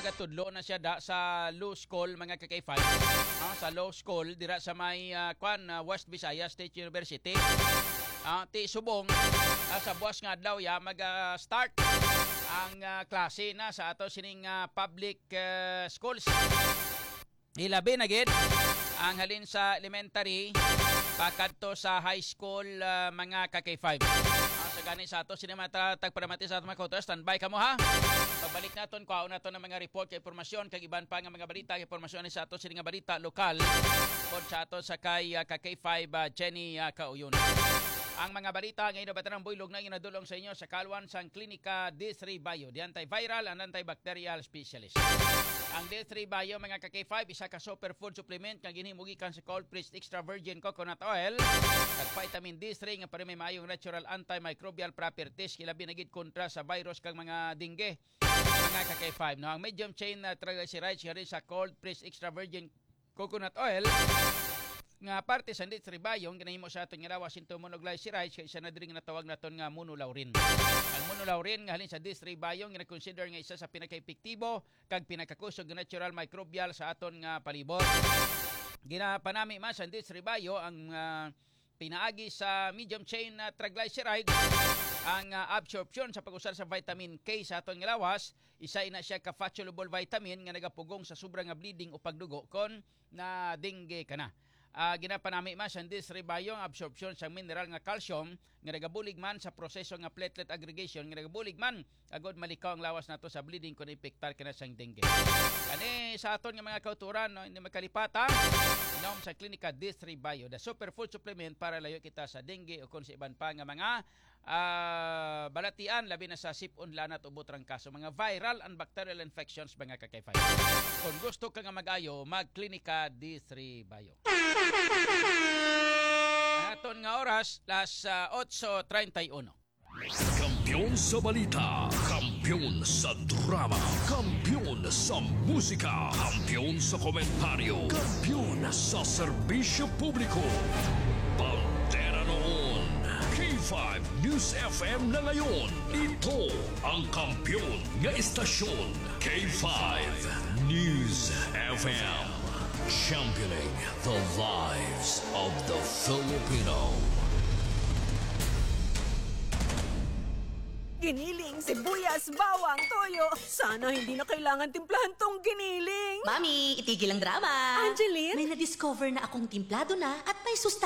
nagatudlo na siya sa law school mga kakay-5. Sa law school dira sa may West Visayas State University. Ti subong sa buwas nga adlaw ya mag-start ang klase na sa ato sining public schools. Ilabi na gid ang halin sa elementary pakadto sa high school mga kakay-5. Sa gani sa ato sinimata tagparamati sa ato mga kautos, standby kamo ha. Pabalik naton kuhaon naton ng mga report kay impormasyon kag iban pa nga mga balita kay impormasyon sa ato sining balita lokal pod sa ato sa kay kakay-5 Jenny Kauyon. Ang mga balita ngayon na batarang buylog na inadulong sa inyo sa Kalwan sang Klinika D3 Bio, the antiviral and antibacterial specialist. Ang D3 Bio mga kakay-5 isa ka superfood supplement nga ginhimugikan sa cold pressed extra virgin coconut oil kag vitamin D3 nga para may maayong natural antimicrobial properties kilabi na gid kontra sa virus kag mga dengue. Mga kakay-5 no, ang medium chain triglycerides nga rin sa cold pressed extra virgin coconut oil nga parte sa D3 Bio ang ginahimo sa aton nga lawas into monoglycerides kay isa na diri nga natawag naton nga monolaurin. Ang monolaurin nga halin sa D3 Bio nga consider nga isa sa pinaka-epektibo kag pinakakusog nga natural microbial sa aton nga palibot. Ginapanami man sa D3 Bio ang pinaagi sa medium chain triglycerides ang absorption sa pag-usar sa vitamin K sa aton nga lawas. Isa ina siya ka fat soluble vitamin nga nagapugong sa sobrang nga bleeding o pagdugo kon na dengue kana. Ginapanami man sa D3 Bio ang absorption sa mineral nga calcium nga nagabulig man sa proseso nga platelet aggregation nga nagabulig man agod malikaw ang lawas nato sa bleeding kung epektar kana sang dengue. Kani sa aton nga mga kauturan no, hindi makalipata inom sa Klinika D3 Bio, the superfood supplement para layo kita sa dengue o kung sa iban pa nga mga balatian labi na sa sipon, lanat o butrang kaso, mga viral and bacterial infections mga kakay-5. Kung gusto ka nga mag-ayo, mag-Klinika D3 Bio. Aton nga oras, las 8:31. Kampiyon sa balita, kampiyon sa drama, kampiyon sa musika, kampiyon sa komentaryo, kampiyon sa serbisyo publiko. Bandera noon, K5 News FM na ngayon. Ito ang kampiyon nga istasyon, K5 News FM. Championing the lives of the Filipino. Giniling, sibuyas, bawang, toyo. Sana hindi na kailangan timplahan tong giniling. Mami, itigil ang drama. Angeline? May na-discover na akong timplado na at may sustansya